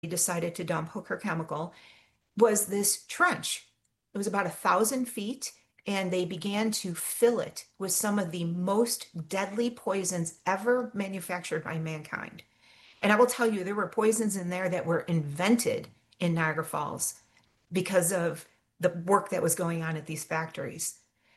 decided to dump Hooker Chemical was this trench. It was about 1,000 feet, and they began to fill it with some of the most deadly poisons ever manufactured by mankind. And I will tell you, there were poisons in there that were invented in Niagara Falls because of the work that was going on at these factories.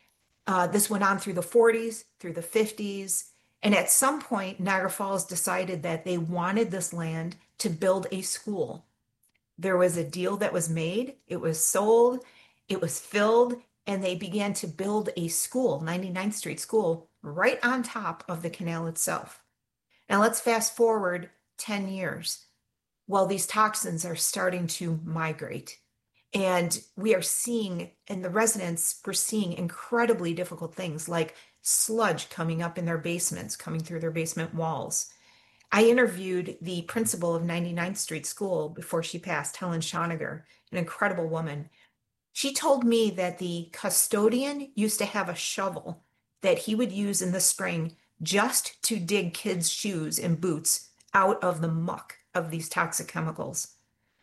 This went on through the 40s, through the 50s. And at some point, Niagara Falls decided that they wanted this land to build a school. There was a deal that was made, it was sold, it was filled, and they began to build a school, 99th Street School, right on top of the canal itself. Now let's fast forward 10 years. Well, these toxins are starting to migrate. And we are seeing, in the residents, we're seeing incredibly difficult things like sludge coming up in their basements, coming through their basement walls. I interviewed the principal of 99th Street School before she passed, Helen Schoniger, an incredible woman. She told me that the custodian used to have a shovel that he would use in the spring just to dig kids' shoes and boots out of the muck of these toxic chemicals.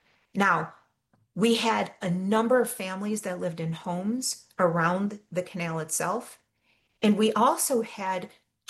Now, we had a number of families that lived in homes around the canal itself, and we also had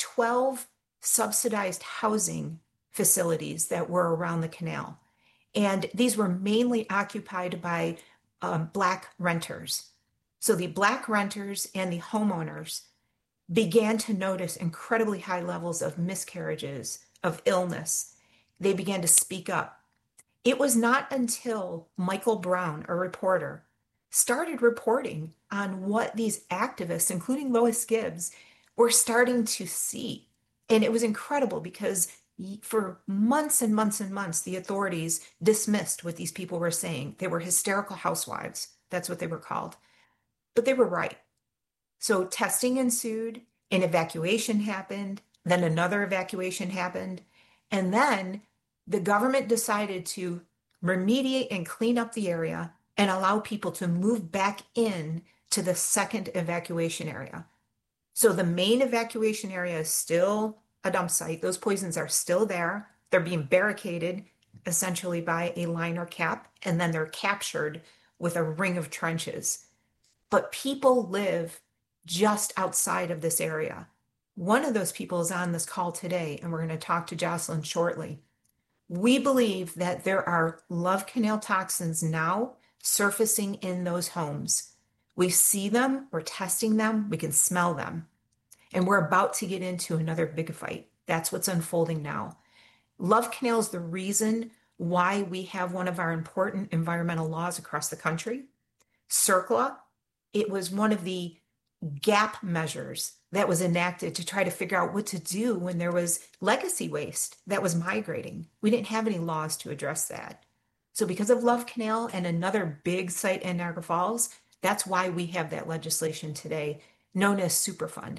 12 subsidized housing facilities that were around the canal. And these were mainly occupied by Black renters. So the Black renters and the homeowners began to notice incredibly high levels of miscarriages, of illness. They began to speak up. It was not until Michael Brown, a reporter, started reporting on what these activists, including Lois Gibbs, were starting to see. And it was incredible because for months and months and months, the authorities dismissed what these people were saying. They were hysterical housewives. That's what they were called. But they were right. So testing ensued, an evacuation happened, then another evacuation happened, and then the government decided to remediate and clean up the area and allow people to move back in to the second evacuation area. So the main evacuation area is still a dump site. Those poisons are still there. They're being barricaded essentially by a liner cap, and then they're captured with a ring of trenches. But people live just outside of this area. One of those people is on this call today, and we're going to talk to Jocelyn shortly. We believe that there are love canal toxins now surfacing in those homes. We see them, we're testing them, we can smell them. And we're about to get into another big fight. That's what's unfolding now. Love canal is the reason why we have one of our important environmental laws across the country. CERCLA, it was one of the gap measures that was enacted to try to figure out what to do when there was legacy waste that was migrating. We didn't have any laws to address that. So because of Love Canal and another big site in Niagara Falls, that's why we have that legislation today known as Superfund.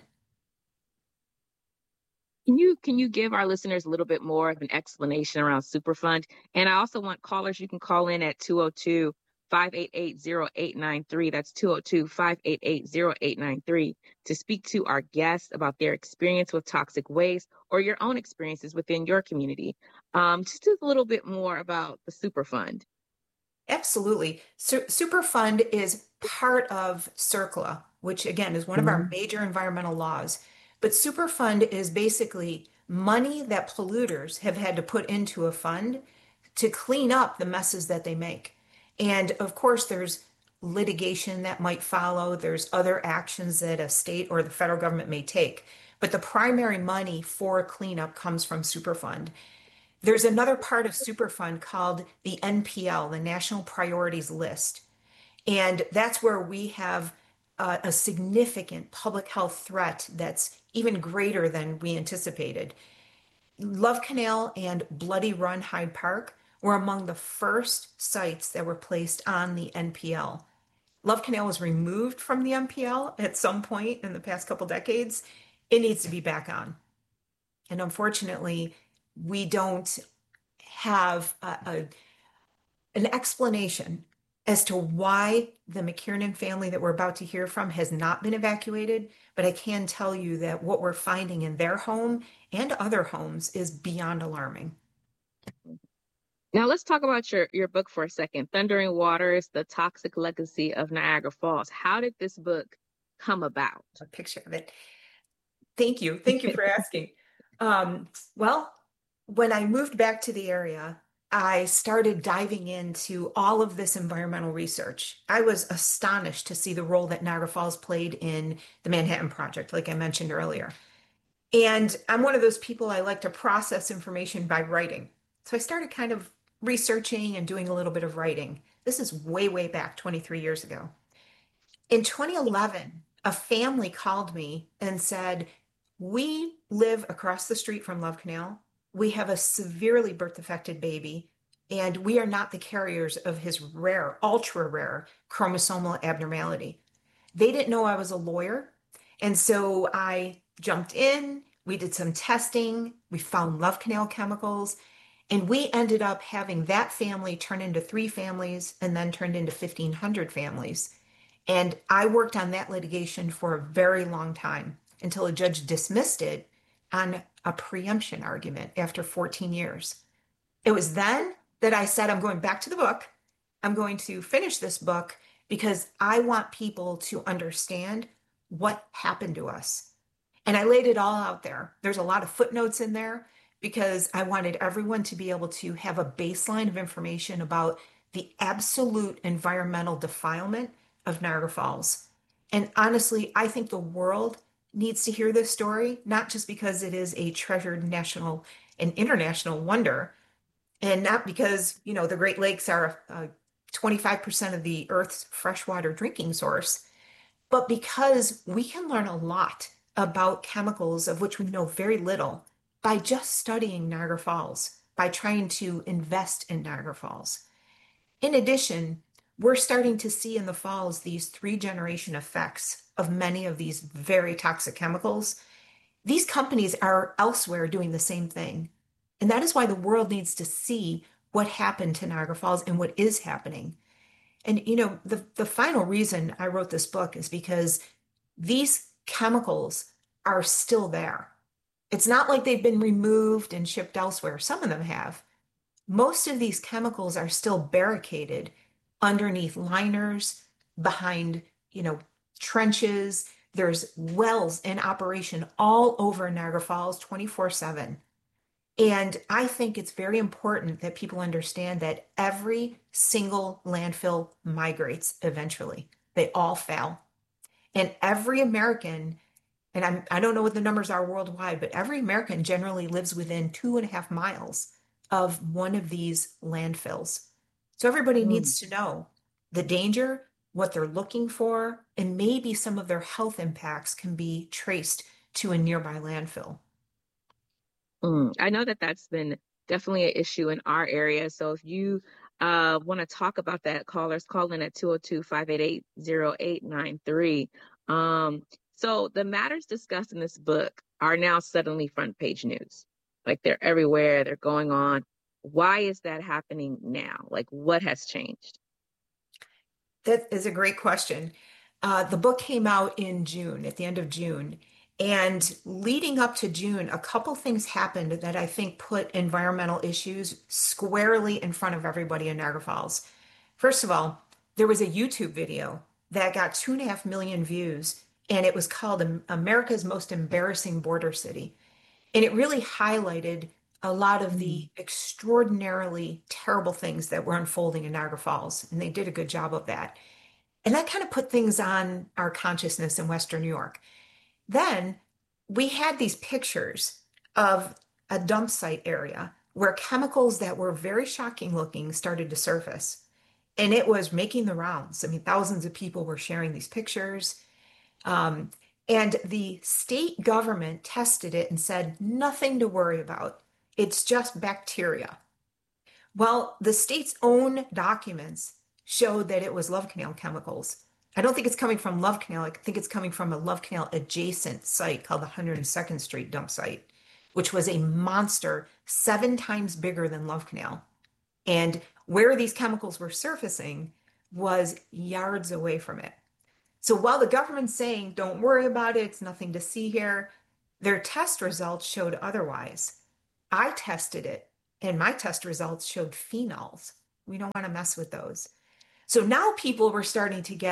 Can you give our listeners a little bit more of an explanation around Superfund? And I also want callers, you can call in at 202-588-0893. That's 202-588-0893 to speak to our guests about their experience with toxic waste or your own experiences within your community. Just a little bit more about the Superfund. Absolutely. Superfund is part of CERCLA, which again is one of our major environmental laws. But Superfund is basically money that polluters have had to put into a fund to clean up the messes that they make. And of course, there's litigation that might follow. There's other actions that a state or the federal government may take. But the primary money for cleanup comes from Superfund. There's another part of Superfund called the NPL, the National Priorities List. And that's where we have a significant public health threat that's even greater than we anticipated. Love Canal and Bloody Run Hyde Park were among the first sites that were placed on the NPL. Love Canal was removed from the NPL at some point in the past couple decades. It needs to be back on. And unfortunately, we don't have an explanation as to why the McKiernan family that we're about to hear from has not been evacuated. But I can tell you that what we're finding in their home and other homes is beyond alarming. Now let's talk about your book for a second. Thundering Waters: The Toxic Legacy of Niagara Falls. How did this book come about? A picture of it. Thank you. Thank you for asking. Well, when I moved back to the area, I started diving into all of this environmental research. I was astonished to see the role that Niagara Falls played in the Manhattan Project, like I mentioned earlier. And I'm one of those people, I like to process information by writing. So I started kind of researching and doing a little bit of writing. This is way, way back 23 years ago. In 2011, a family called me and said, we live across the street from Love Canal. We have a severely birth affected baby, and we are not the carriers of his rare, ultra rare chromosomal abnormality. They didn't know I was a lawyer. And so I jumped in, we did some testing, we found Love Canal chemicals, and we ended up having that family turn into three families and then turned into 1,500 families. And I worked on that litigation for a very long time until a judge dismissed it on a preemption argument after 14 years. It was then that I said, I'm going back to the book. I'm going to finish this book because I want people to understand what happened to us. And I laid it all out there. There's a lot of footnotes in there because I wanted everyone to be able to have a baseline of information about the absolute environmental defilement of Niagara Falls. And honestly, I think the world needs to hear this story, not just because it is a treasured national and international wonder, and not because, the Great Lakes are 25% of the Earth's freshwater drinking source, but because we can learn a lot about chemicals of which we know very little by just studying Niagara Falls, by trying to invest in Niagara Falls. In addition, we're starting to see in the falls these three-generation effects of many of these very toxic chemicals. These companies are elsewhere doing the same thing. And that is why the world needs to see what happened to Niagara Falls and what is happening. And the final reason I wrote this book is because these chemicals are still there. It's not like they've been removed and shipped elsewhere. Some of them have. Most of these chemicals are still barricaded underneath liners, behind, trenches. There's wells in operation all over Niagara Falls 24/7. And I think it's very important that people understand that every single landfill migrates eventually. They all fail. And every American, and I don't know what the numbers are worldwide, but every American generally lives within 2.5 miles of one of these landfills. So everybody Mm, needs to know the danger, what they're looking for, and maybe some of their health impacts can be traced to a nearby landfill. I know that that's been definitely an issue in our area. So if you want to talk about that, callers call in at 202-588-0893. So the matters discussed in this book are now suddenly front page news. Like they're everywhere, they're going on. Why is that happening now? Like what has changed? That is a great question. The book came out in June, at the end of June. And leading up to June, a couple things happened that I think put environmental issues squarely in front of everybody in Niagara Falls. First of all, there was a YouTube video that got 2.5 million views, and it was called America's Most Embarrassing Border City. And it really highlighted a lot of the Mm, extraordinarily terrible things that were unfolding in Niagara Falls. And they did a good job of that. And that kind of put things on our consciousness in Western New York. Then we had these pictures of a dump site area where chemicals that were very shocking looking started to surface. And it was making the rounds. I mean, thousands of people were sharing these pictures. Um, and the state government tested it and said, nothing to worry about. It's just bacteria. Well, the state's own documents showed that it was Love Canal chemicals. I don't think it's coming from Love Canal. I think it's coming from a Love Canal adjacent site called the 102nd Street dump site, which was a monster 7 times bigger than Love Canal. And where these chemicals were surfacing was yards away from it. So while the government's saying, don't worry about it, it's nothing to see here, their test results showed otherwise. I tested it, and my test results showed phenols. We don't want to mess with those. So now people were starting to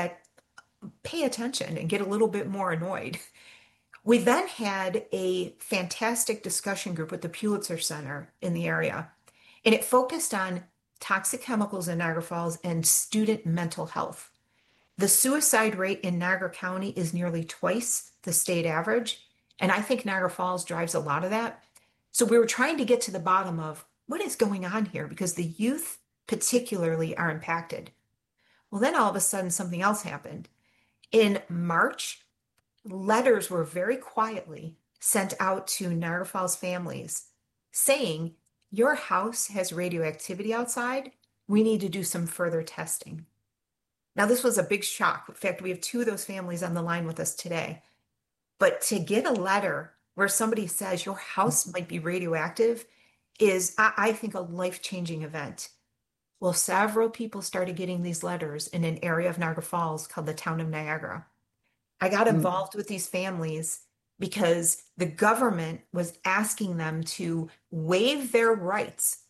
pay attention and get a little bit more annoyed. We then had a fantastic discussion group with the Pulitzer Center in the area, and it focused on toxic chemicals in Niagara Falls and student mental health. The suicide rate in Niagara County is nearly twice the state average, and I think Niagara Falls drives a lot of that. So we were trying to get to the bottom of what is going on here because the youth particularly are impacted. Well, then all of a sudden something else happened. In March, letters were very quietly sent out to Niagara Falls families saying, your house has radioactivity outside. We need to do some further testing. Now, this was a big shock. In fact, we have two of those families on the line with us today. But to get a letter where somebody says your house might be radioactive is, I think, a life-changing event. Well, several people started getting these letters in an area of Niagara Falls called the town of Niagara. I got Mm. involved with these families because the government was asking them to waive their rights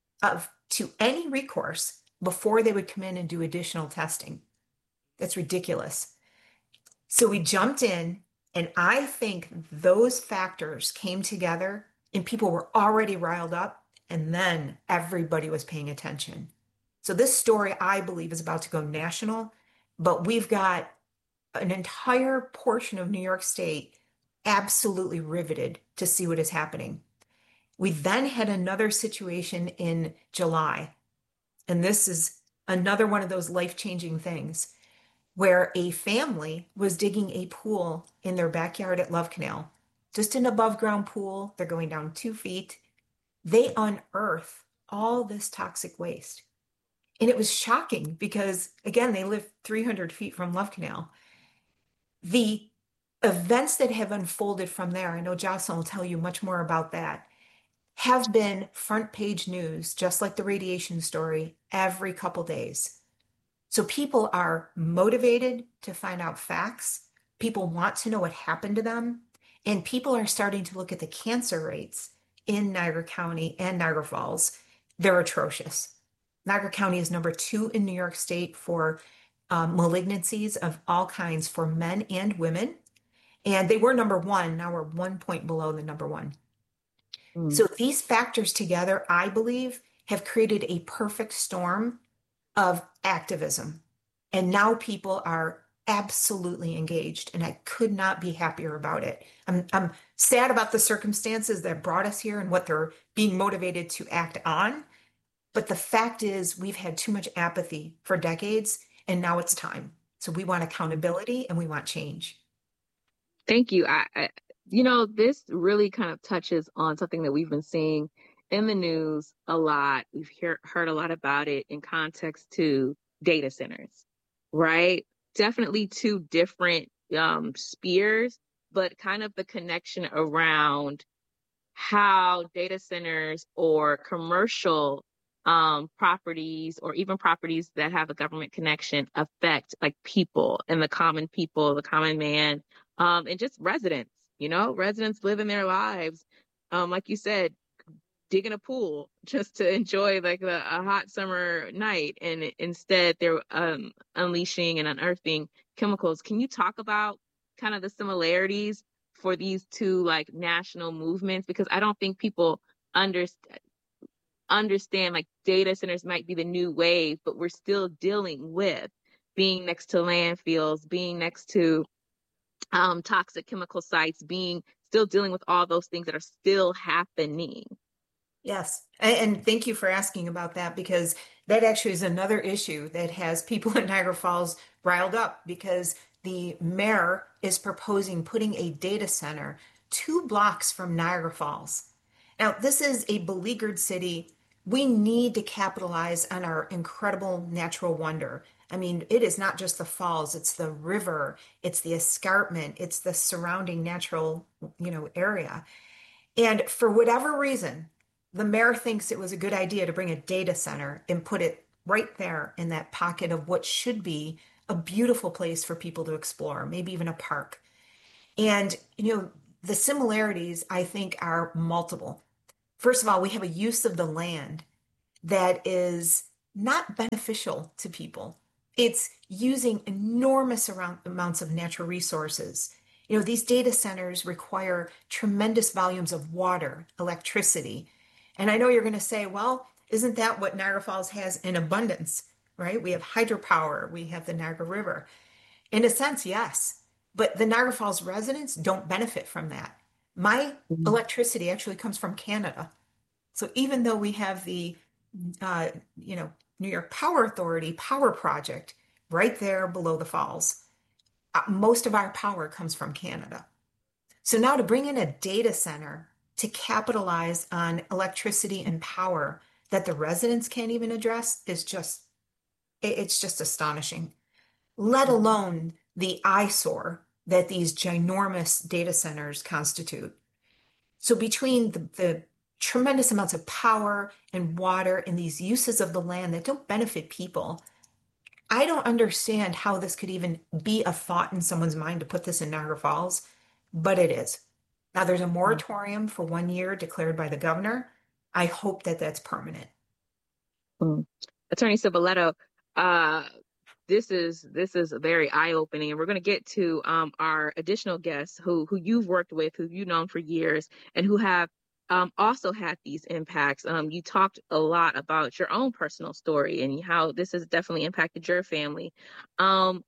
to any recourse before they would come in and do additional testing. That's ridiculous. So we jumped in, and I think those factors came together, and people were already riled up, and then everybody was paying attention. So this story, I believe, is about to go national, but we've got an entire portion of New York State absolutely riveted to see what is happening. We then had another situation in July, and this is another one of those life-changing things where a family was digging a pool in their backyard at Love Canal, just an above ground pool. They're going down 2 feet. They unearth all this toxic waste. And it was shocking because, again, they live 300 feet from Love Canal. The events that have unfolded from there, I know Jocelyn will tell you much more about that, have been front page news, just like the radiation story, every couple days. So people are motivated to find out facts. People want to know what happened to them. And people are starting to look at the cancer rates in Niagara County and Niagara Falls. They're atrocious. Niagara County is number 2 in New York State for malignancies of all kinds for men and women. And they were number 1. Now we're 1 point below the number 1. Mm. So these factors together, I believe, have created a perfect storm of activism. And now people are absolutely engaged, and I could not be happier about it. I'm sad about the circumstances that brought us here and what they're being motivated to act on. But the fact is, we've had too much apathy for decades, and now it's time. So we want accountability and we want change. Thank you. This really kind of touches on something that we've been seeing in the news a lot. We've heard a lot about it in context to data centers, right? Definitely two different spheres, but kind of the connection around how data centers or commercial properties or even properties that have a government connection affect like people and the common people, the common man, and just residents. Residents living their lives, like you said, digging a pool just to enjoy like a hot summer night, and instead they're unleashing and unearthing chemicals. Can you talk about kind of the similarities for these two like national movements? Because I don't think people understand like data centers might be the new wave, but we're still dealing with being next to landfills, being next to toxic chemical sites, being still dealing with all those things that are still happening. Yes. And thank you for asking about that because that actually is another issue that has people in Niagara Falls riled up because the mayor is proposing putting a data center 2 blocks from Niagara Falls. Now, this is a beleaguered city. We need to capitalize on our incredible natural wonder. I mean, it is not just the falls, it's the river, it's the escarpment, it's the surrounding natural, area. And for whatever reason, the mayor thinks it was a good idea to bring a data center and put it right there in that pocket of what should be a beautiful place for people to explore, maybe even a park. And, the similarities, I think, are multiple. First of all, we have a use of the land that is not beneficial to people. It's using amounts of natural resources. These data centers require tremendous volumes of water, electricity. And I know you're going to say, well, isn't that what Niagara Falls has in abundance, right? We have hydropower, we have the Niagara River. In a sense, yes, but the Niagara Falls residents don't benefit from that. My Mhm. electricity actually comes from Canada. So even though we have the uh, New York Power Authority power project right there below the falls, most of our power comes from Canada. So now to bring in a data center to capitalize on electricity and power that the residents can't even address is just, it's just astonishing, let alone the eyesore that these ginormous data centers constitute. So between the tremendous amounts of power and water and these uses of the land that don't benefit people, I don't understand how this could even be a thought in someone's mind to put this in Niagara Falls, but it is. Now there's a moratorium for 1 year declared by the governor. I hope that that's permanent. Mm. Attorney Ciboletto, uh, this is very eye-opening, and we're going to get to our additional guests who you've worked with, who you've known for years, and who have also had these impacts. You talked a lot about your own personal story and how this has definitely impacted your family. Um,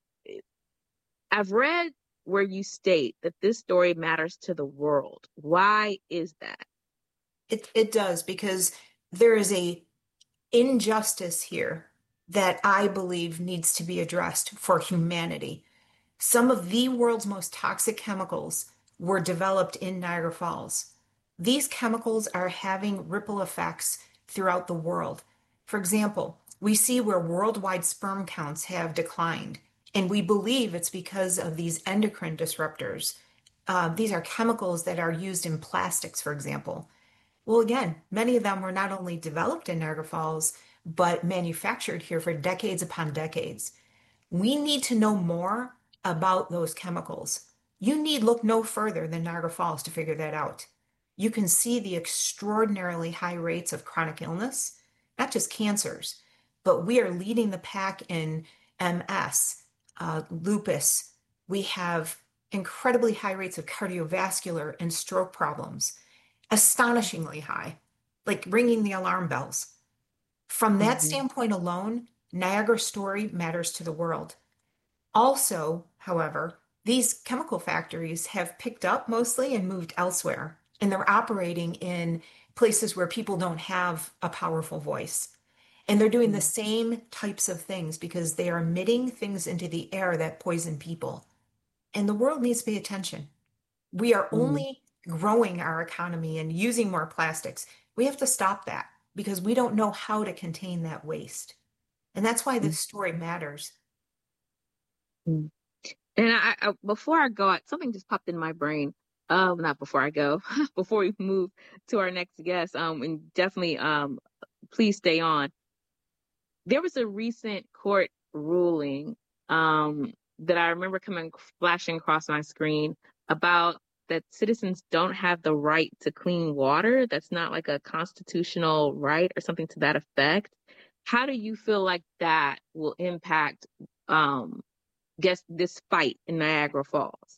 I've read where you state that this story matters to the world. Why is that? It does because there is a injustice here that I believe needs to be addressed for humanity. Some of the world's most toxic chemicals were developed in Niagara Falls. These chemicals are having ripple effects throughout the world. For example, we see where worldwide sperm counts have declined, and we believe it's because of these endocrine disruptors. These are chemicals that are used in plastics, for example. Well, again, many of them were not only developed in Niagara Falls, but manufactured here for decades upon decades. We need to know more about those chemicals. You need look no further than Niagara Falls to figure that out. You can see the extraordinarily high rates of chronic illness, not just cancers, but we are leading the pack in MS, lupus. We have incredibly high rates of cardiovascular and stroke problems, astonishingly high, like ringing the alarm bells. From that Mhm. standpoint alone, Niagara's story matters to the world. Also, however, these chemical factories have picked up mostly and moved elsewhere, and they're operating in places where people don't have a powerful voice. And they're doing the Mhm. same types of things because they are emitting things into the air that poison people. And the world needs to pay attention. We are Mhm. only growing our economy and using more plastics. We have to stop that because we don't know how to contain that waste. And that's why this story matters. Mhm. And before I go, something just popped in my brain. Not before I go, before we move to our next guest. And definitely, please stay on. There was a recent court ruling, that I remember coming flashing across my screen about that citizens don't have the right to clean water. That's not like a constitutional right or something to that effect. How do you feel like that will impact, um, guess this fight in Niagara Falls?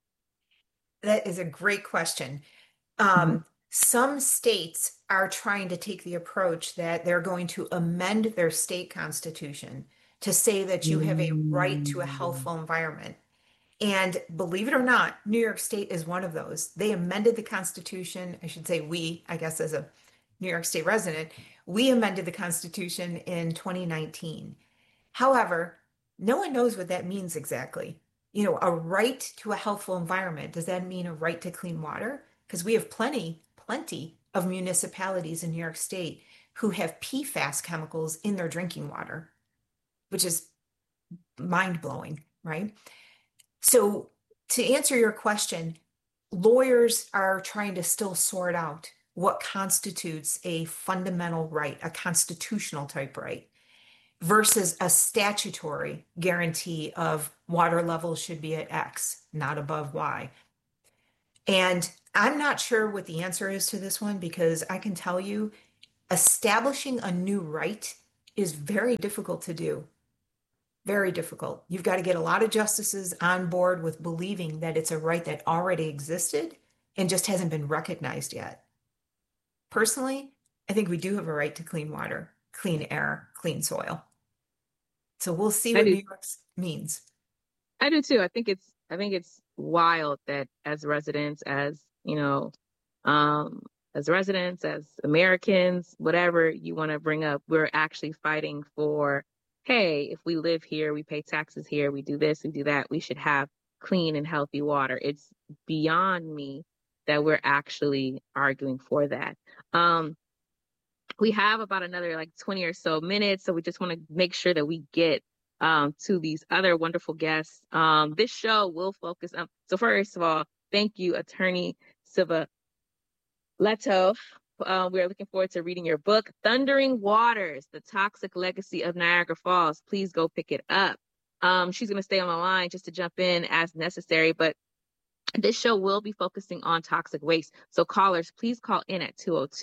That is a great question. Mhm. Some states are trying to take the approach that they're going to amend their state constitution to say that you have a right to a Mm. healthful environment. And believe it or not, New York State is one of those. They amended the Constitution. I should say we, I guess, as a New York State resident, we amended the Constitution in 2019. However, no one knows what that means exactly. A right to a healthful environment. Does that mean a right to clean water? Because we have plenty of municipalities in New York State who have PFAS chemicals in their drinking water, which is mind blowing, right? So, to answer your question, lawyers are trying to still sort out what constitutes a fundamental right, a constitutional type right, versus a statutory guarantee of water levels should be at X, not above Y. And I'm not sure what the answer is to this one because I can tell you establishing a new right is very difficult to do. Very difficult. You've got to get a lot of justices on board with believing that it's a right that already existed and just hasn't been recognized yet. Personally, I think we do have a right to clean water, clean air, clean soil. So we'll see I what do. New York means. I do too. I think it's wild that as residents, um, as residents, as Americans, whatever you want to bring up, we're actually fighting for, hey, if we live here, we pay taxes here, we do this, we do that, we should have clean and healthy water. It's beyond me that we're actually arguing for that. Um, we have about another like 20 or so minutes, so we just want to make sure that we get to these other wonderful guests. This show will focus on, so first of all, thank you, Attorney Silva Leto. We are looking forward to reading your book, Thundering Waters, The Toxic Legacy of Niagara Falls. Please go pick it up. She's going to stay on the line just to jump in as necessary, but this show will be focusing on toxic waste. So callers, please call in at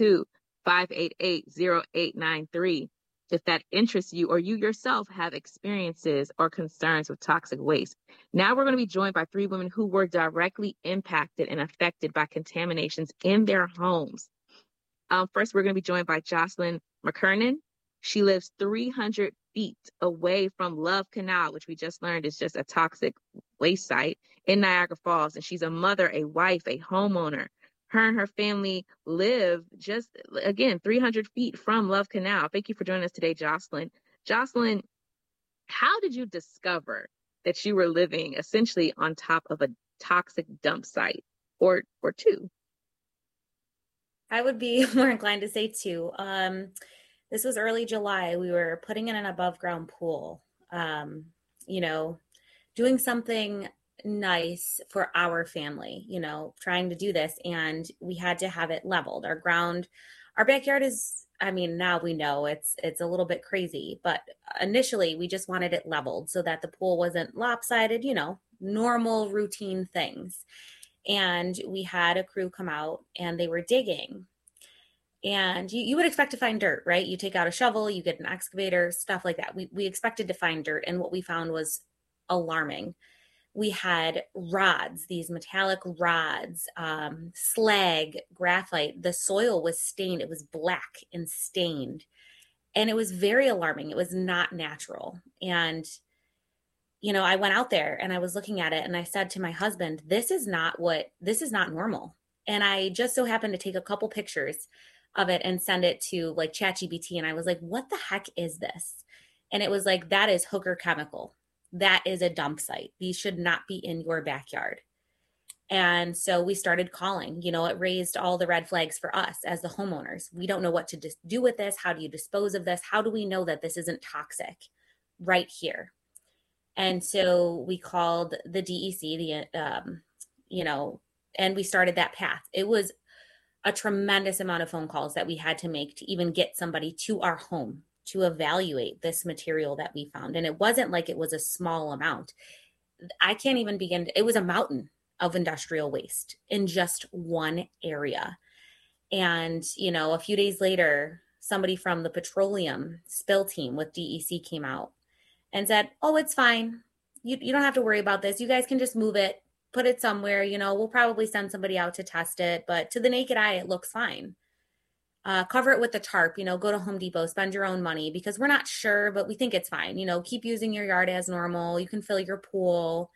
202-588-0893 if that interests you or you yourself have experiences or concerns with toxic waste. Now we're going to be joined by three women who were directly impacted and affected by contaminations in their homes. First, we're going to be joined by Jocelyn McKernan. She lives 300 feet away from Love Canal, which we just learned is just a toxic waste site in Niagara Falls. And she's a mother, a wife, a homeowner. Her and her family live just, again, 300 feet from Love Canal. Thank you for joining us today, Jocelyn. Jocelyn, how did you discover that you were living essentially on top of a toxic dump site or two? I would be more inclined to say two. This was early July. We were putting in an above ground pool, you know, doing something nice for our family, trying to do this. And we had to have it leveled. Our backyard is, I mean, now we know it's a little bit crazy, but initially we just wanted it leveled so that the pool wasn't lopsided, normal routine things. And we had a crew come out and they were digging. And you would expect to find dirt, right? You take out a shovel, you get an excavator, stuff like that. We expected to find dirt. And what we found was alarming. We had rods, these metallic rods, slag, graphite. The soil was stained. It was black and stained. And it was very alarming. It was not natural. And I went out there and I was looking at it and I said to my husband, this is not normal. And I just so happened to take a couple pictures of it and send it to like ChatGPT. And I was like, what the heck is this? And it was like, that is Hooker Chemical. That is a dump site. These should not be in your backyard. And so we started calling, it raised all the red flags for us as the homeowners. We don't know what to do with this. How do you dispose of this? How do we know that this isn't toxic right here? And so we called the DEC, and we started that path. It was a tremendous amount of phone calls that we had to make to even get somebody to our home to evaluate this material that we found. And it wasn't like it was a small amount. I can't even begin. It was a mountain of industrial waste in just one area. And, a few days later, somebody from the petroleum spill team with DEC came out and said, oh, it's fine. You don't have to worry about this. You guys can just move it, put it somewhere. We'll probably send somebody out to test it. But to the naked eye, it looks fine. Cover it with the tarp, go to Home Depot, spend your own money because we're not sure, but we think it's fine. Keep using your yard as normal. You can fill your pool.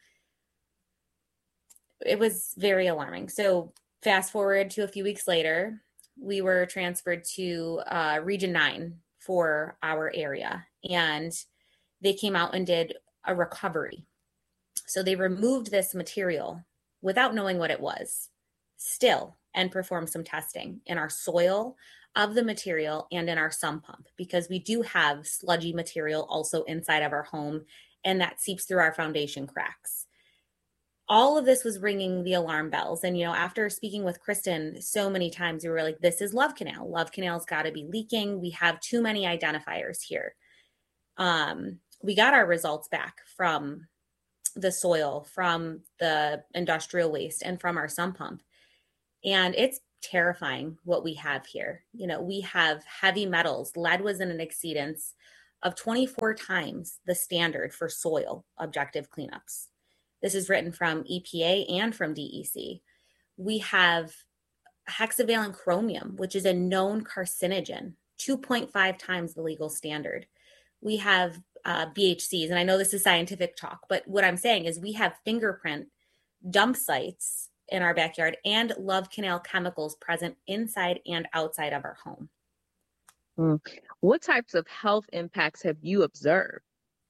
It was very alarming. So fast forward to a few weeks later, we were transferred to Region 9 for our area. And they came out and did a recovery. So they removed this material without knowing what it was still and performed some testing in our soil of the material and in our sump pump because we do have sludgy material also inside of our home and that seeps through our foundation cracks. All of this was ringing the alarm bells. And, after speaking with Kristen so many times, we were like, this is Love Canal. Love Canal's got to be leaking. We have too many identifiers here. We got our results back from the soil, from the industrial waste, and from our sump pump. And it's terrifying what we have here. You know, we have heavy metals. Lead was in an exceedance of 24 times the standard for soil objective cleanups. This is written from EPA and from DEC. We have hexavalent chromium, which is a known carcinogen, 2.5 times the legal standard. We have BHCs, and I know this is scientific talk, but what I'm saying is we have fingerprint dump sites in our backyard and Love Canal chemicals present inside and outside of our home. What types of health impacts have you observed?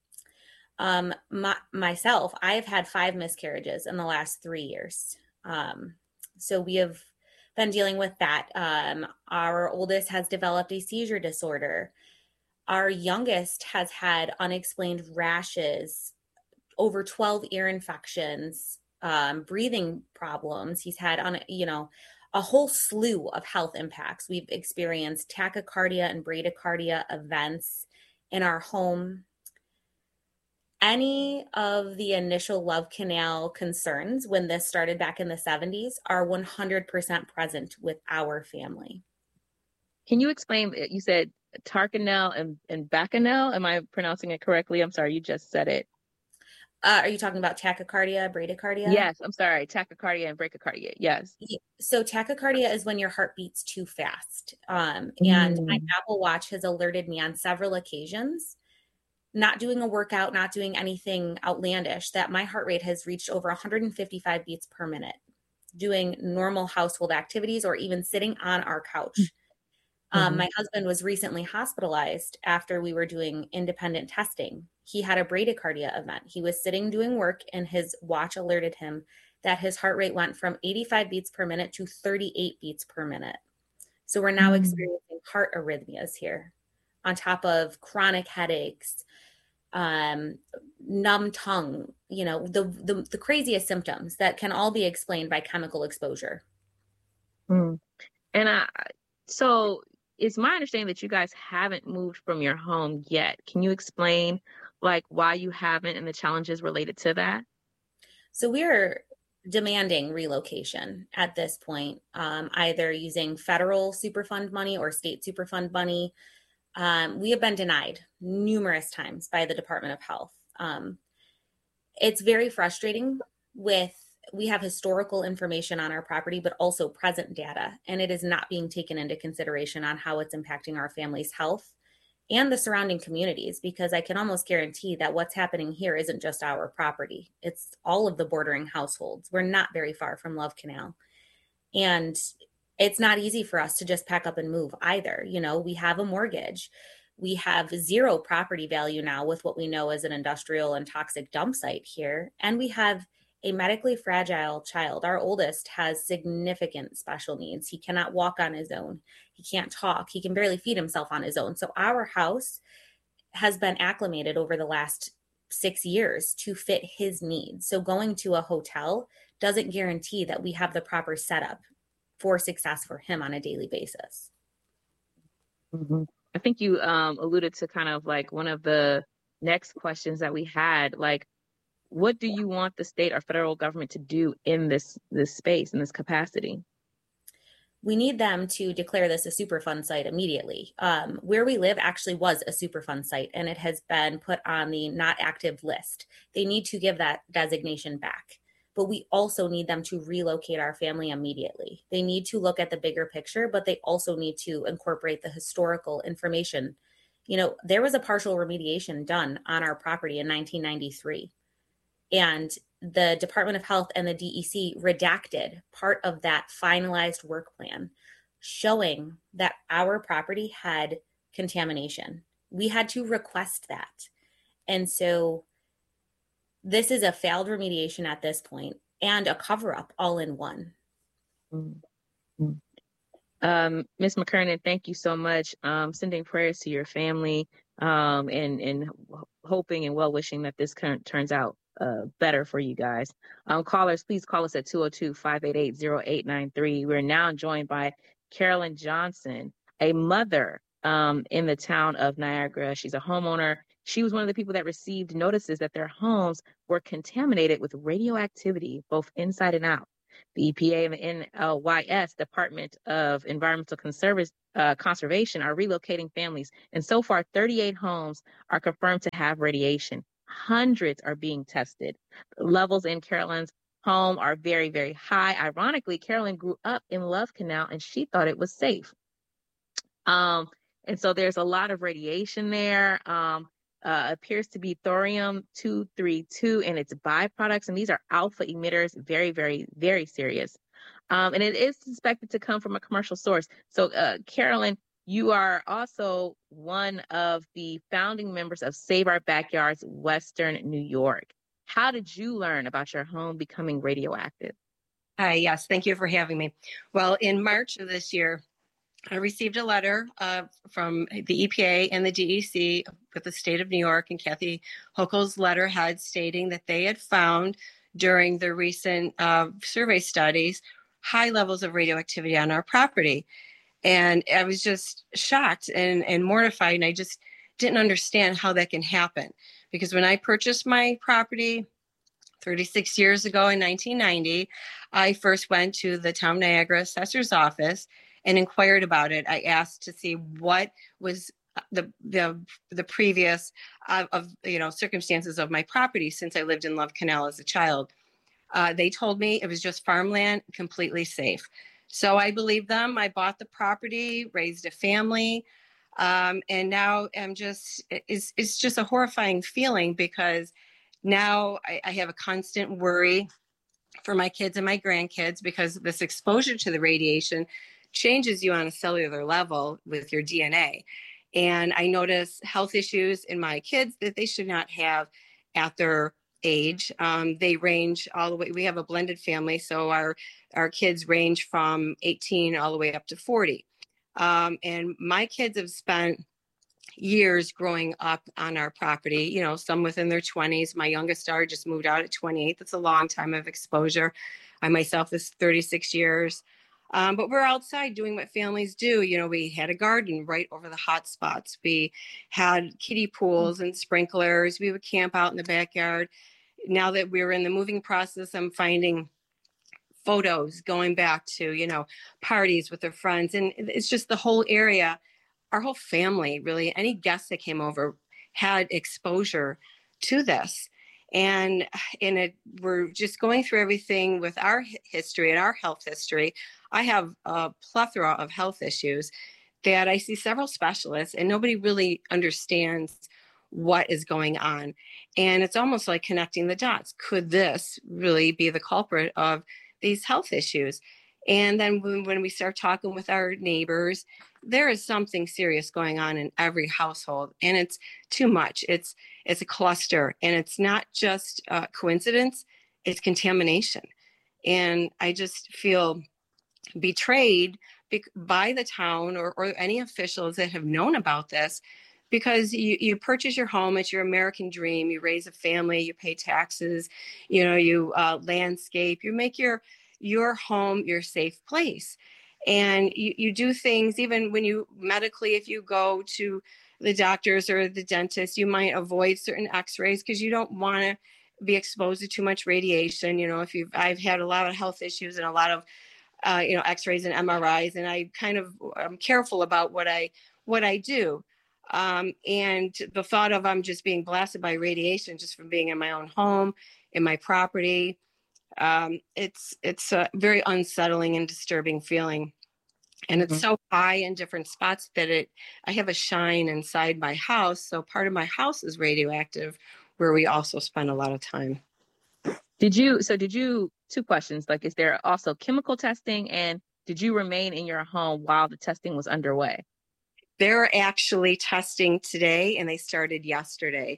Myself, I have had 5 miscarriages in the last 3 years. So we have been dealing with that. Our oldest has developed a seizure disorder. Our youngest has had unexplained rashes, over 12 ear infections, breathing problems. He's had a whole slew of health impacts. We've experienced tachycardia and bradycardia events in our home. Any of the initial Love Canal concerns when this started back in the 70s are 100% present with our family. Can you explain, you said Tarcanel and Bacanel? Am I pronouncing it correctly? I'm sorry, you just said it. Are you talking about tachycardia, bradycardia? Yes, I'm sorry, tachycardia and bradycardia, yes. So tachycardia is when your heart beats too fast. And my Apple Watch has alerted me on several occasions, not doing a workout, not doing anything outlandish, that my heart rate has reached over 155 beats per minute, doing normal household activities or even sitting on our couch. My husband was recently hospitalized after we were doing independent testing. He had a bradycardia event. He was sitting doing work and his watch alerted him that his heart rate went from 85 beats per minute to 38 beats per minute. So we're now experiencing heart arrhythmias here, on top of chronic headaches, numb tongue, the craziest symptoms that can all be explained by chemical exposure. And so it's my understanding that you guys haven't moved from your home yet. Can you explain why you haven't and the challenges related to that? So we're demanding relocation at this point, either using federal Superfund money or state Superfund money. We have been denied numerous times by the Department of Health. It's very frustrating. We have historical information on our property, but also present data, and it is not being taken into consideration on how it's impacting our family's health and the surrounding communities, because I can almost guarantee that what's happening here isn't just our property. It's all of the bordering households. We're not very far from Love Canal. And it's not easy for us to just pack up and move either. We have a mortgage. We have zero property value now with what we know as an industrial and toxic dump site here. And we have a medically fragile child. Our oldest has significant special needs. He cannot walk on his own. He can't talk. He can barely feed himself on his own. So our house has been acclimated over the last 6 years to fit his needs. So going to a hotel doesn't guarantee that we have the proper setup for success for him on a daily basis. I think you alluded to kind of one of the next questions that we had, what do you want the state or federal government to do in this space, in this capacity? We need them to declare this a Superfund site immediately. Where we live actually was a Superfund site, and it has been put on the not active list. They need to give that designation back. But we also need them to relocate our family immediately. They need to look at the bigger picture, but they also need to incorporate the historical information. There was a partial remediation done on our property in 1993. And the Department of Health and the DEC redacted part of that finalized work plan showing that our property had contamination. We had to request that. And so this is a failed remediation at this point and a cover-up all in one. Ms. McKernan, thank you so much. Sending prayers to your family and hoping and well-wishing that this turns out better for you guys. Callers, please call us at 202-588-0893. We're now joined by Carolyn Johnson, a mother in the town of Niagara. She's a homeowner. She was one of the people that received notices that their homes were contaminated with radioactivity, both inside and out. The EPA and the NLYS, Department of Environmental Conservation, are relocating families. And so far, 38 homes are confirmed to have radiation. Hundreds are being tested. Levels in Carolyn's home are very, very high. Ironically, Carolyn grew up in Love Canal and she thought it was safe. And so there's a lot of radiation there. Appears to be thorium-232 and its byproducts, and these are alpha emitters, very, very, very serious. And it is suspected to come from a commercial source. So, Carolyn, you are also one of the founding members of Save Our Backyards, Western New York. How did you learn about your home becoming radioactive? Hi, yes, thank you for having me. Well, in March of this year, I received a letter from the EPA and the DEC with the state of New York, and Kathy Hochul's letterhead stating that they had found during the recent survey studies high levels of radioactivity on our property. And I was just shocked and mortified, and I just didn't understand how that can happen. Because when I purchased my property 36 years ago in 1990, I first went to the Town Niagara Assessor's Office and inquired about it. I asked to see what was the previous circumstances of my property since I lived in Love Canal as a child. They told me it was just farmland, completely safe. So I believed them. I bought the property, raised a family, and now it's just a horrifying feeling because now I have a constant worry for my kids and my grandkids because this exposure to the radiation changes you on a cellular level with your DNA. And I notice health issues in my kids that they should not have at their age. They range all the way. We have a blended family, so our kids range from 18 all the way up to 40. And my kids have spent years growing up on our property, you know, some within their 20s. My youngest daughter just moved out at 28. That's a long time of exposure. I myself is 36 years. But we're outside doing what families do. You know, we had a garden right over the hot spots. We had kiddie pools and sprinklers. We would camp out in the backyard. Now that we're in the moving process, I'm finding photos going back to, you know, parties with their friends. And it's just the whole area, our whole family, really, any guests that came over had exposure to this. And we're just going through everything with our history and our health history. I have a plethora of health issues that I see several specialists and nobody really understands what is going on. And it's almost like connecting the dots. Could this really be the culprit of these health issues? And then when we start talking with our neighbors, there is something serious going on in every household, and it's too much. It's a cluster, and it's not just coincidence, it's contamination. And I just feel betrayed by the town or any officials that have known about this, because you purchase your home, it's your American dream, you raise a family, you pay taxes, you know, you landscape, you make your home your safe place. And you do things, even when you medically, if you go to the doctors or the dentist, you might avoid certain x-rays because you don't want to be exposed to too much radiation. You know, I've had a lot of health issues and a lot of, x-rays and MRIs, and I'm careful about what I do. And the thought of I'm just being blasted by radiation just from being in my own home, in my property, it's a very unsettling and disturbing feeling. And it's so high in different spots that I have a shine inside my house. So part of my house is radioactive, where we also spend a lot of time. Did you, two questions, like, is there also chemical testing, and did you remain in your home while the testing was underway? They're actually testing today, and they started yesterday.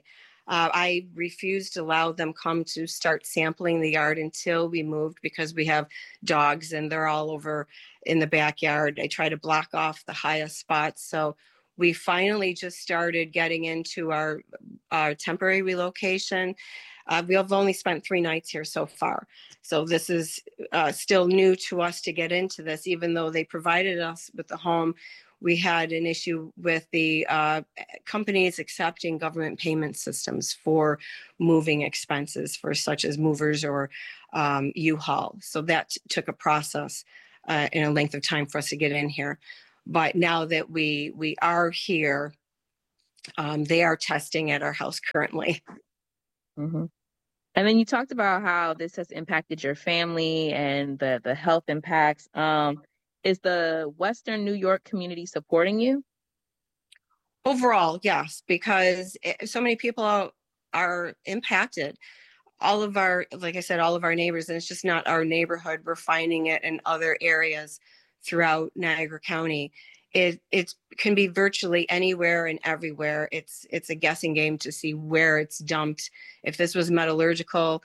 I refused to allow them come to start sampling the yard until we moved, because we have dogs and they're all over in the backyard. I try to block off the highest spots. So we finally just started getting into our temporary relocation. We have only spent 3 nights here so far. So this is still new to us to get into this, even though they provided us with the home. we had an issue with the companies accepting government payment systems for moving expenses for such as movers or U-Haul. So that took a process and a length of time for us to get in here. But now that we are here, they are testing at our house currently. Mm-hmm. And then you talked about how this has impacted your family and the health impacts. Is the Western New York community supporting you? Overall, yes, because so many people are impacted. All of our, like I said, all of our neighbors, and it's just not our neighborhood. We're finding it in other areas throughout Niagara County. It can be virtually anywhere and everywhere. It's a guessing game to see where it's dumped. If this was metallurgical,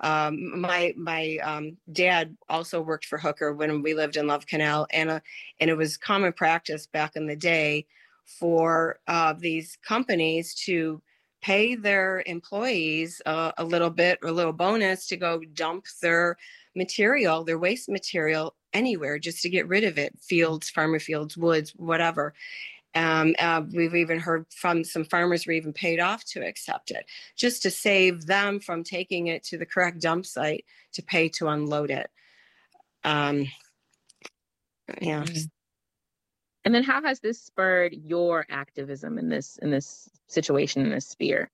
my dad also worked for Hooker when we lived in Love Canal, and it was common practice back in the day for these companies to pay their employees a little bit or a little bonus to go dump their material, their waste material anywhere just to get rid of it. Fields, farmer fields, woods, whatever. We've even heard from some farmers were even paid off to accept it just to save them from taking it to the correct dump site to pay to unload it. Yeah. Mm-hmm. And then how has this spurred your activism in this situation, in this sphere?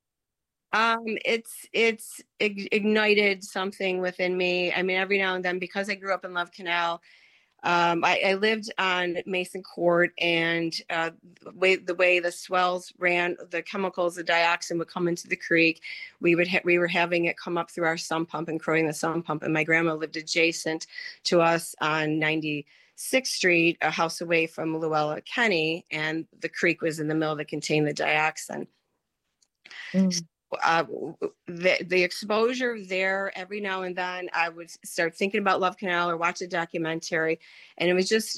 It's ignited something within me. I mean, every now and then, because I grew up in Love Canal, I lived on Mason Court, and the way the swells ran, the chemicals, the dioxin would come into the creek. We were having it come up through our sump pump and corroding the sump pump. And my grandma lived adjacent to us on 96th Street, a house away from Luella Kenny, and the creek was in the middle that contained the dioxin. Mm. The exposure there, every now and then I would start thinking about Love Canal or watch a documentary, and it was just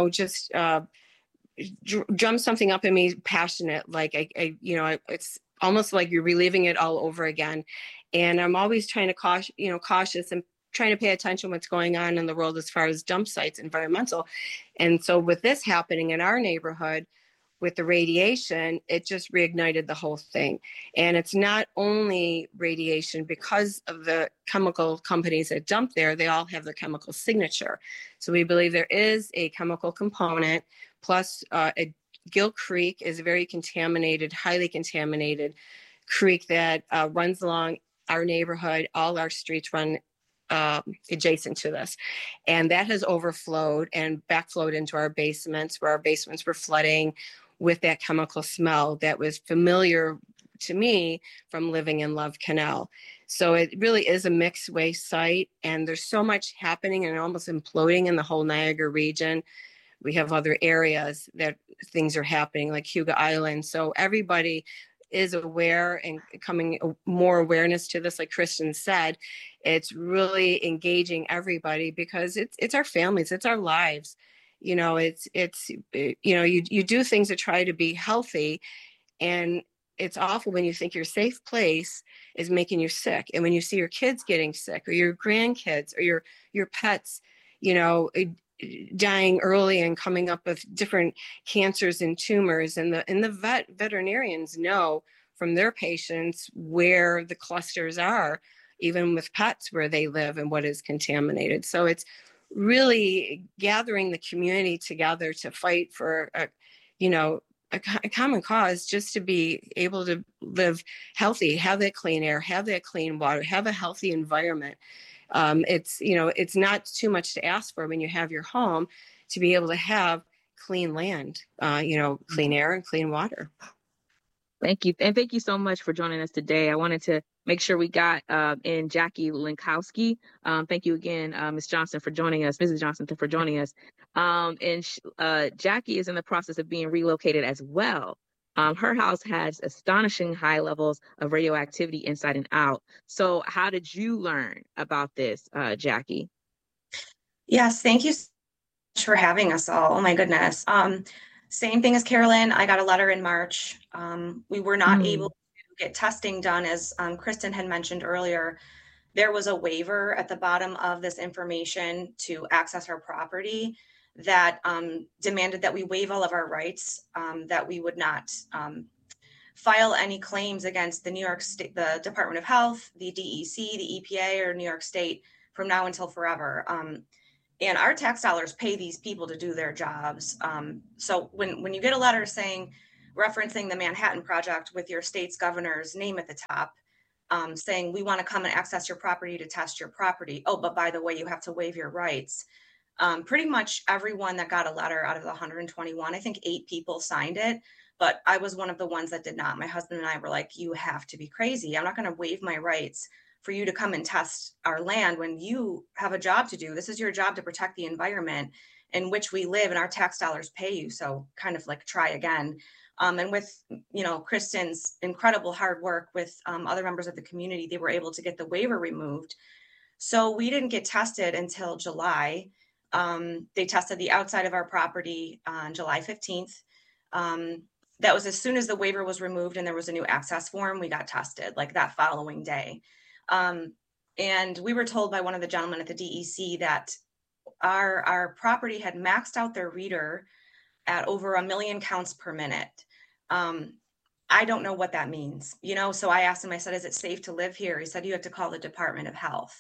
drum something up in me, passionate, like I it's almost like you're reliving it all over again. And I'm always trying to cautious and trying to pay attention what's going on in the world as far as dump sites, environmental. And so with this happening in our neighborhood, with the radiation, it just reignited the whole thing. And it's not only radiation because of the chemical companies that dump there, they all have the chemical signature. So we believe there is a chemical component, plus Gill Creek is a very contaminated, highly contaminated creek that runs along our neighborhood. All our streets run adjacent to this, and that has overflowed and backflowed into our basements, where our basements were flooding with that chemical smell that was familiar to me from living in Love Canal. So it really is a mixed waste site, and there's so much happening and almost imploding in the whole Niagara region. We have other areas that things are happening, like Hugo Island. So everybody is aware and coming more awareness to this. Like Kristen said, it's really engaging everybody because it's our families, it's our lives. You do things to try to be healthy, and it's awful when you think your safe place is making you sick. And when you see your kids getting sick, or your grandkids, or your pets, dying early and coming up with different cancers and tumors, and the veterinarians know from their patients where the clusters are, even with pets, where they live and what is contaminated. So it's really gathering the community together to fight for a common cause, just to be able to live healthy, have that clean air, have that clean water, have a healthy environment. It's not too much to ask for when you have your home, to be able to have clean land, clean air and clean water. Thank you. And thank you so much for joining us today. I wanted to make sure we got in Jackie Lenkowski. Thank you again, Ms. Johnson, for joining us, Mrs. Johnson, for joining us. Jackie is in the process of being relocated as well. Her house has astonishing high levels of radioactivity inside and out. So how did you learn about this, Jackie? Yes, thank you so much for having us all. Oh my goodness. Same thing as Carolyn. I got a letter in March. We were not able to get testing done, as Kristen had mentioned earlier. There was a waiver at the bottom of this information to access our property that demanded that we waive all of our rights, that we would not file any claims against the New York State, the Department of Health, the DEC, the EPA, or New York State from now until forever. And our tax dollars pay these people to do their jobs. So when you get a letter saying, referencing the Manhattan Project with your state's governor's name at the top, saying we want to come and access your property to test your property. Oh, but by the way, you have to waive your rights. Pretty much everyone that got a letter out of the 121, I think 8 people signed it, but I was one of the ones that did not. My husband and I were like, you have to be crazy. I'm not going to waive my rights for you to come and test our land when you have a job to do. This is your job to protect the environment in which we live, and our tax dollars pay you. So kind of like try again. And with, Kristen's incredible hard work with other members of the community, they were able to get the waiver removed. So we didn't get tested until July. They tested the outside of our property on July 15th. That was as soon as the waiver was removed and there was a new access form, we got tested like that following day. And we were told by one of the gentlemen at the DEC that our property had maxed out their reader at over 1 million counts per minute. I don't know what that means, so I asked him, I said, is it safe to live here? He said, you have to call the Department of Health.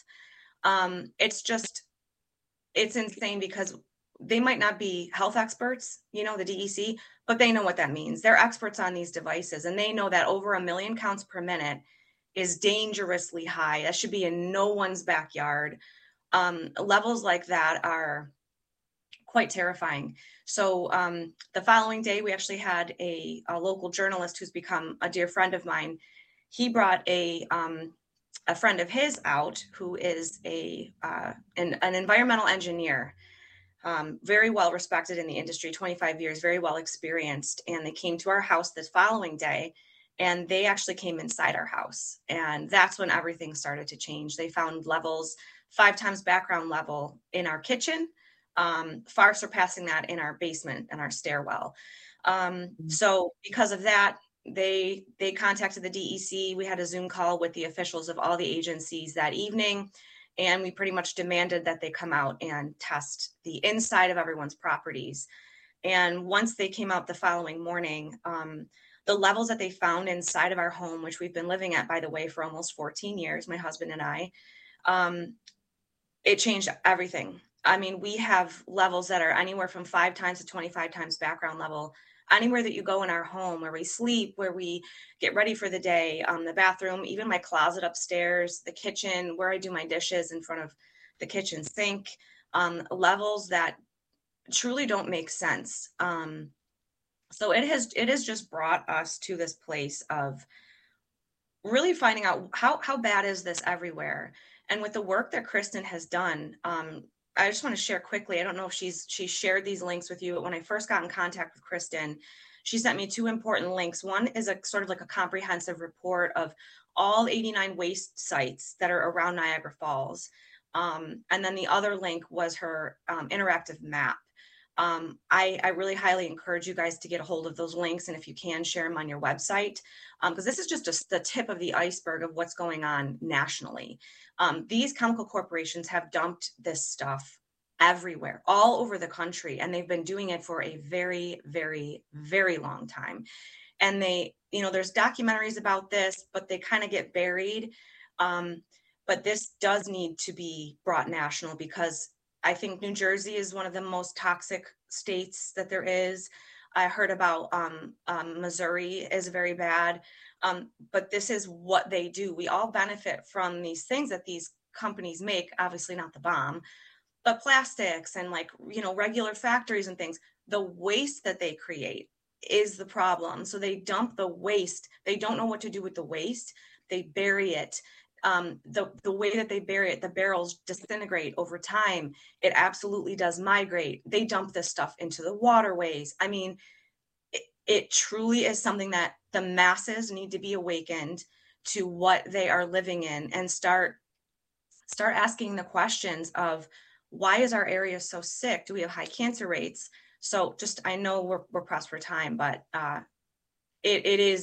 It's insane because they might not be health experts, the DEC, but they know what that means. They're experts on these devices, and they know that over 1 million counts per minute is dangerously high. That should be in no one's backyard. Levels like that are quite terrifying. So the following day, we actually had a local journalist who's become a dear friend of mine. He brought a friend of his out who is an environmental engineer, very well respected in the industry, 25 years, very well experienced. And they came to our house the following day, and they actually came inside our house. And that's when everything started to change. They found levels 5 times background level in our kitchen, far surpassing that in our basement and our stairwell. So because of that, they contacted the DEC. We had a Zoom call with the officials of all the agencies that evening, and we pretty much demanded that they come out and test the inside of everyone's properties. And once they came out the following morning, the levels that they found inside of our home, which we've been living at, by the way, for almost 14 years, my husband and I, it changed everything. I mean, we have levels that are anywhere from 5 times to 25 times background level. Anywhere that you go in our home, where we sleep, where we get ready for the day, the bathroom, even my closet upstairs, the kitchen, where I do my dishes in front of the kitchen sink, levels that truly don't make sense. So it has just brought us to this place of really finding out how bad is this everywhere. And with the work that Kristen has done, I just want to share quickly. I don't know if she shared these links with you, but when I first got in contact with Kristen, she sent me 2 important links. One is a sort of like a comprehensive report of all 89 waste sites that are around Niagara Falls. And then the other link was her interactive map. I really highly encourage you guys to get a hold of those links. And if you can, share them on your website, because this is just the tip of the iceberg of what's going on nationally. These chemical corporations have dumped this stuff everywhere, all over the country, and they've been doing it for a very, very, very long time. And there's documentaries about this, but they kind of get buried. But this does need to be brought national, because I think New Jersey is one of the most toxic states that there is. I heard about Missouri is very bad. But this is what they do. We all benefit from these things that these companies make, obviously not the bomb, but plastics and regular factories and things. The waste that they create is the problem. So they dump the waste. They don't know what to do with the waste. They bury it. The way that they bury it, the barrels disintegrate over time. It absolutely does migrate. They dump this stuff into the waterways. I mean, it truly is something that the masses need to be awakened to what they are living in, and start asking the questions of, why is our area so sick? Do we have high cancer rates? So I know we're pressed for time, but it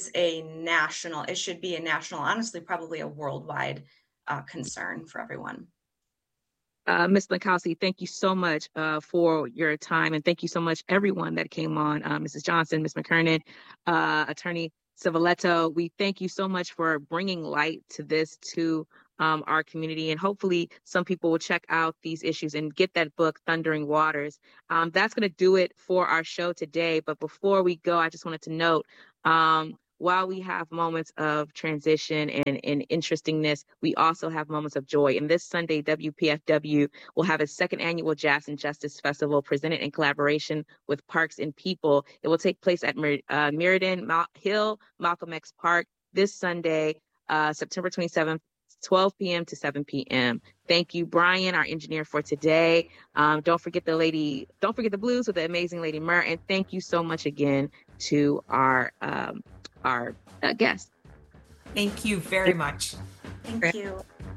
should be a national, honestly, probably a worldwide concern for everyone. Ms. Lankowski, thank you so much for your time, and thank you so much everyone that came on, Mrs. Johnson, Ms. McKernan, Attorney Civiletto. We thank you so much for bringing light to this, to our community, and hopefully some people will check out these issues and get that book, Thundering Waters. That's going to do it for our show today. But before we go, I just wanted to note, while we have moments of transition and interestingness, we also have moments of joy. And this Sunday, WPFW will have its second annual Jazz and Justice Festival presented in collaboration with Parks and People. It will take place at Meriden Hill, Malcolm X Park this Sunday, September 27th, 12 p.m. to 7 p.m. Thank you, Brian, our engineer for today. Don't forget the blues with the amazing Lady Murr. And thank you so much again to our guest. Thank you very much. Thank you.